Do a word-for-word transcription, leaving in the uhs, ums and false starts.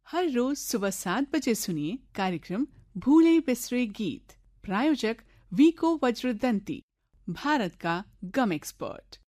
हर रोज सुबह सात बजे सुनिए कार्यक्रम भूले बिसरे गीत। प्रायोजक वीको वज्रदंती, भारत का गम एक्सपर्ट।